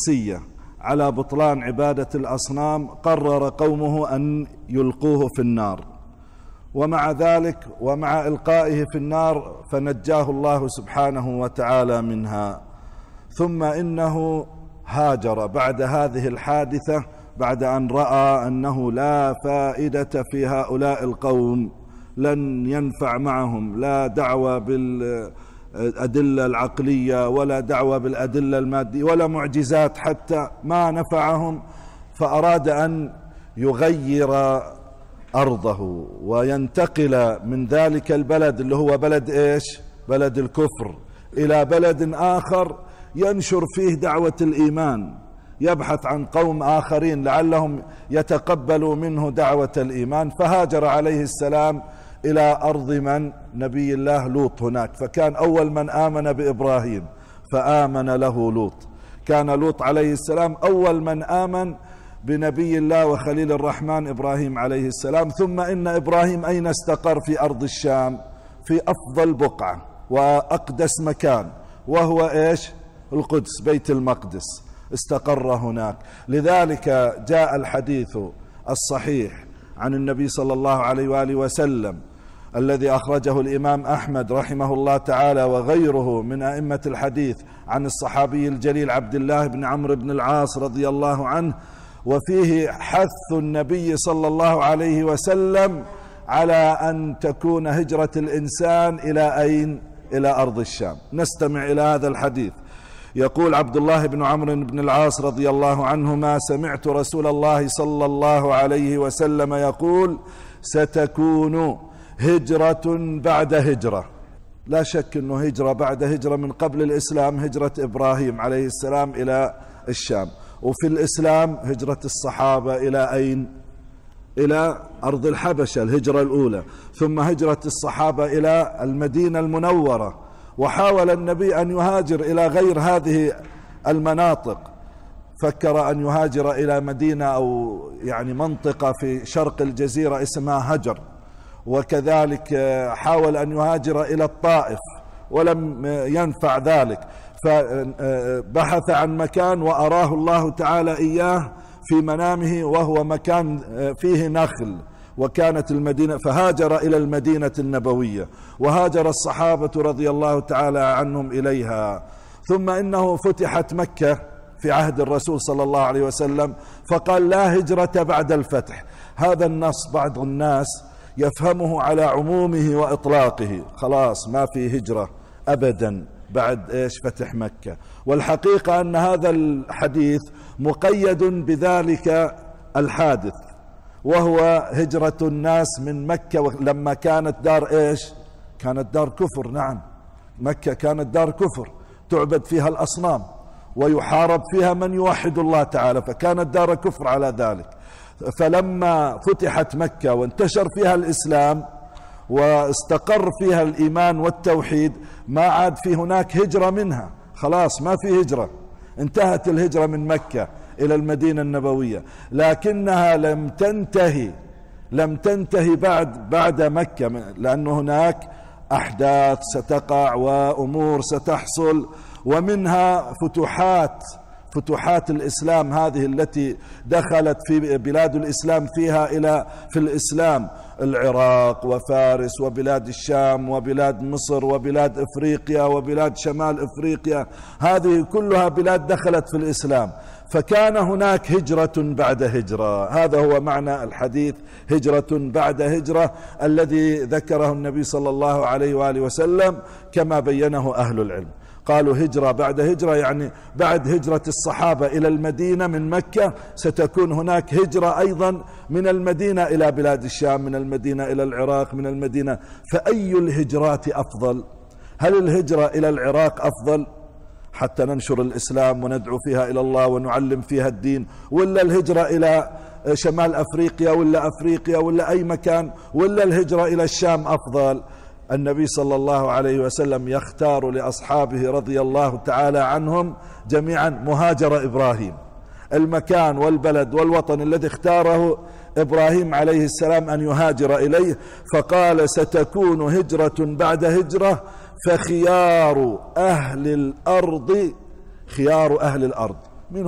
القدسية على بطلان عبادة الأصنام قرر قومه أن يلقوه في النار، ومع ذلك ومع إلقائه في النار فنجاه الله سبحانه وتعالى منها. ثم إنه هاجر بعد هذه الحادثة، بعد أن رأى أنه لا فائدة في هؤلاء القوم، لن ينفع معهم لا دعوة بالأدلة العقلية ولا دعوة بالأدلة المادية ولا معجزات حتى، ما نفعهم. فأراد أن يغير أرضه وينتقل من ذلك البلد اللي هو بلد إيش؟ بلد الكفر، إلى بلد آخر ينشر فيه دعوة الإيمان، يبحث عن قوم آخرين لعلهم يتقبلوا منه دعوة الإيمان. فهاجر عليه السلام إلى أرض من؟ نبي الله لوط هناك، فكان أول من آمن بإبراهيم فآمن له لوط. كان لوط عليه السلام أول من آمن بنبي الله وخليل الرحمن إبراهيم عليه السلام. ثم إن إبراهيم أين استقر؟ في أرض الشام، في أفضل بقعة وأقدس مكان، وهو إيش؟ القدس، بيت المقدس، استقر هناك. لذلك جاء الحديث الصحيح عن النبي صلى الله عليه وآله وسلم الذي أخرجه الإمام أحمد رحمه الله تعالى وغيره من أئمة الحديث عن الصحابي الجليل عبد الله بن عمرو بن العاص رضي الله عنه، وفيه حث النبي صلى الله عليه وسلم على أن تكون هجرة الإنسان إلى أين؟ إلى أرض الشام. نستمع إلى هذا الحديث. يقول عبد الله بن عمرو بن العاص رضي الله عنهما: سمعت رسول الله صلى الله عليه وسلم يقول: ستكون هجرة بعد هجرة. لا شك أنه هجرة بعد هجرة. من قبل الإسلام هجرة إبراهيم عليه السلام إلى الشام، وفي الإسلام هجرة الصحابة إلى أين؟ إلى أرض الحبشة، الهجرة الأولى. ثم هجرة الصحابة إلى المدينة المنورة. وحاول النبي أن يهاجر إلى غير هذه المناطق، فكر أن يهاجر إلى مدينة أو يعني منطقة في شرق الجزيرة اسمها هجر، وكذلك حاول أن يهاجر إلى الطائف ولم ينفع ذلك، فبحث عن مكان وأراه الله تعالى إياه في منامه، وهو مكان فيه نخل، وكانت المدينة، فهاجر إلى المدينة النبوية، وهاجر الصحابة رضي الله تعالى عنهم إليها. ثم إنه فتحت مكة في عهد الرسول صلى الله عليه وسلم، فقال: لا هجرة بعد الفتح. هذا النص بعض الناس يفهمه على عمومه وإطلاقه، خلاص ما في هجرة أبدا بعد إيش؟ فتح مكة. والحقيقة أن هذا الحديث مقيد بذلك الحادث، وهو هجرة الناس من مكة لما كانت دار إيش؟ كانت دار كفر. نعم، مكة كانت دار كفر تعبد فيها الأصنام ويحارب فيها من يوحد الله تعالى، فكانت دار كفر على ذلك. فلما فتحت مكة وانتشر فيها الإسلام واستقر فيها الإيمان والتوحيد، ما عاد في هناك هجرة منها، خلاص ما في هجرة، انتهت الهجرة من مكة إلى المدينة النبوية. لكنها لم تنتهي بعد مكة، لأن هناك أحداث ستقع وأمور ستحصل، ومنها فتوحات الإسلام هذه التي دخلت في بلاد الإسلام فيها في الإسلام العراق وفارس وبلاد الشام وبلاد مصر وبلاد إفريقيا وبلاد شمال إفريقيا، هذه كلها بلاد دخلت في الإسلام. فكان هناك هجرة بعد هجرة. هذا هو معنى الحديث، هجرة بعد هجرة، الذي ذكره النبي صلى الله عليه وآله وسلم كما بينه أهل العلم. قالوا هجرة بعد هجرة، يعني بعد هجرة الصحابة إلى المدينة من مكة ستكون هناك هجرة أيضا من المدينة إلى بلاد الشام، من المدينة إلى العراق، من المدينة. فأي الهجرات أفضل؟ هل الهجرة إلى العراق أفضل حتى ننشر الإسلام وندعو فيها إلى الله ونعلم فيها الدين، ولا الهجرة إلى شمال أفريقيا ولا أفريقيا ولا أي مكان، ولا الهجرة إلى الشام أفضل؟ النبي صلى الله عليه وسلم يختار لأصحابه رضي الله تعالى عنهم جميعا مهاجر إبراهيم، المكان والبلد والوطن الذي اختاره إبراهيم عليه السلام أن يهاجر إليه. فقال: ستكون هجرة بعد هجرة، فخيار أهل الأرض